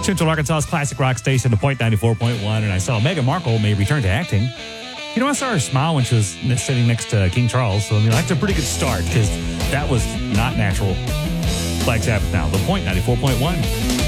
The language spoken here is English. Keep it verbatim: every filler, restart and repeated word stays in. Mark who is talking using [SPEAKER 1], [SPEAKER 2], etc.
[SPEAKER 1] Central Arkansas's classic rock station, The Point ninety-four point one, and I saw Meghan Markle may return to acting. You know, I saw her smile when she was sitting next to King Charles, so I mean, that's a pretty good start because that was not natural. Black Sabbath now, The Point ninety-four point one.